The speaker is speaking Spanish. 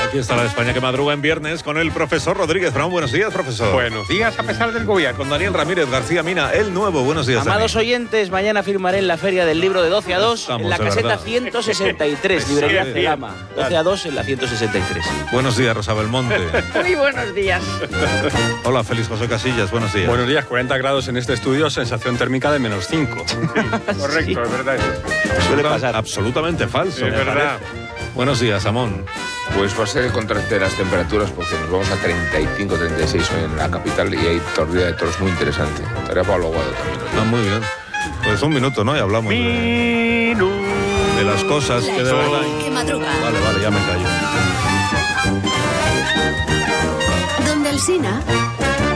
Aquí está la España que madruga en viernes con el profesor Rodríguez Brown. Buenos días, profesor. Buenos días a pesar del gobierno. Con Daniel Ramírez García Mina, el nuevo. Buenos días, Amados Dani. oyentes, mañana firmaré en la Feria del Libro de 12 a 2 Estamos, en la de caseta verdad. 163, librería Sí. Celama. 12 a 2 en la 163. Buenos días, Rosa Belmonte. Muy buenos días. Hola, Félix José Casillas. Buenos días. Buenos días, 40 grados en este estudio, sensación térmica de -5. Correcto, Sí. es verdad eso. Suele pasar. Absolutamente falso. Es me verdad. parece. Buenos días, Amón. Pues va a ser el contraste de las temperaturas porque nos vamos a 35, 36 hoy en la capital y hay corrida de toros muy interesante. Estaría Pablo Aguado también. Ah, muy bien. Pues un minuto, ¿no? Y hablamos de las cosas que de verdad... Que madruga. Vale, ya me callo. Donde Alsina.